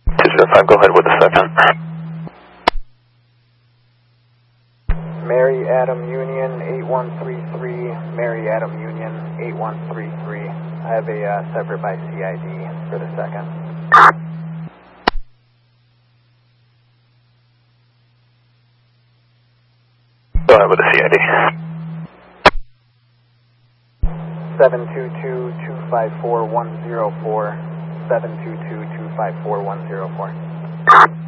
205, go ahead with the second. Mary Adam Union 8133, Mary Adam Union 8133. I have a separate by CID for the second. Go ahead with the CID. 722-254-104, 722-254-104.